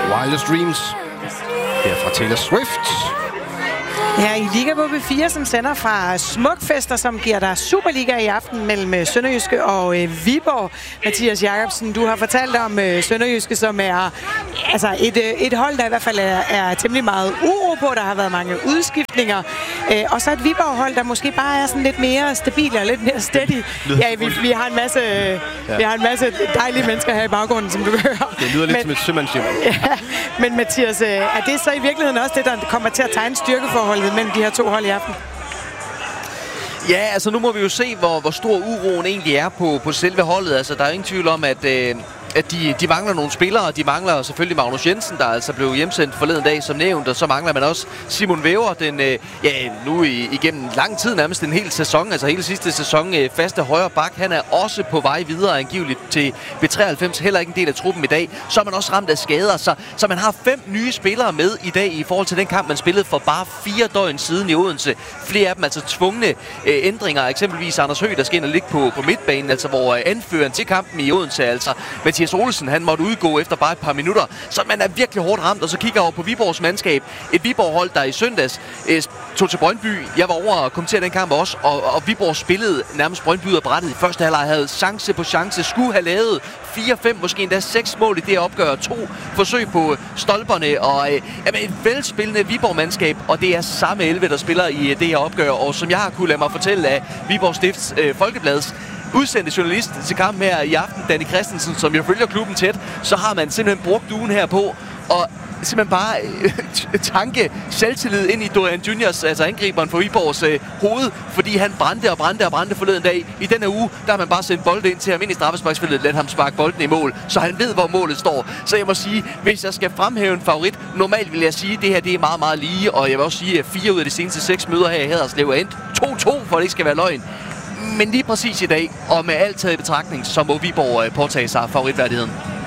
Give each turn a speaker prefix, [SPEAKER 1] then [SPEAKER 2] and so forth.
[SPEAKER 1] Wildest Dreams. Her fra Taylor Swift.
[SPEAKER 2] Ja, i Liga på B4, som sender fra Smukfester, som giver dig Superliga i aften mellem Sønderjyske og Viborg. Mathias Jacobsen, du har fortalt om Sønderjyske, som er altså et hold, der i hvert fald er temmelig meget uro på. Der har været mange udskiftninger. Og så et Viborg-hold, der måske bare er sådan lidt mere stabile og lidt mere steady. Ja, vi har en masse dejlige mennesker her i baggrunden, som du kan høre.
[SPEAKER 1] Det lyder lidt som et sømandshjem.
[SPEAKER 2] Ja, men Mathias, er det så i virkeligheden også det, der kommer til at tegne styrkeforholdet mellem de her to hold i aften?
[SPEAKER 3] Ja, altså nu må vi jo se, hvor stor uroen egentlig er på selve holdet. Altså, der er ingen tvivl om, at de mangler nogle spillere. De mangler selvfølgelig Magnus Jensen, der altså blev hjemsendt forleden dag, som nævnt. Og så mangler man også Simon Væver, den nu igennem lang tid, nærmest en hel sæson, altså hele sidste sæson, faste højre bak. Han er også på vej videre angiveligt til B93, heller ikke en del af truppen i dag. Så er man også ramt af skader, så man har 5 nye spillere med i dag i forhold til den kamp, man spillede for bare 4 døgn siden i Odense. Flere af dem altså tvungne ændringer, eksempelvis Anders Høgh, der skal ind og ligge på midtbanen, altså hvor anføreren til kampen i Odense, altså Mathias Olsen, han måtte udgå efter bare et par minutter. Så man er virkelig hårdt ramt, og så kigger jeg over på Viborgs mandskab. Et Viborg-hold, der i søndags tog til Brøndby. Jeg var over og kommentere den kamp også, og Viborg spillede nærmest Brøndby ud af brættet. I første halvleg havde chance på chance, skulle have lavet 4-5, måske endda 6 mål i det opgør. 2 forsøg på stolperne, og et velspillende Viborg-mandskab, og det er samme 11, der spiller i det her opgør. Og som jeg har kunne lade mig fortælle af Viborg Stifts Folkebladets udsendte journalist til kampen her i aften, Danny Christensen, som jo følger klubben tæt, så har man simpelthen brugt ugen her på og simpelthen bare tanke selvtillid ind i Dorian Juniors, altså angriberen for Viborgs hoved, fordi han brændte forleden dag. I denne uge, der har man bare sendt bolden ind til ham ind i straffesparksfeltet, let ham sparke bolden i mål, så han ved, hvor målet står. Så jeg må sige, hvis jeg skal fremhæve en favorit, normalt vil jeg sige, at det her det er meget, meget lige, og jeg vil også sige, at 4 ud af de seneste 6 møder her i Haderslev er endt 2-2, for det ikke skal være løgn. Men lige præcis i dag, og med alt taget i betragtning, så må Viborg påtage sig favoritværdigheden.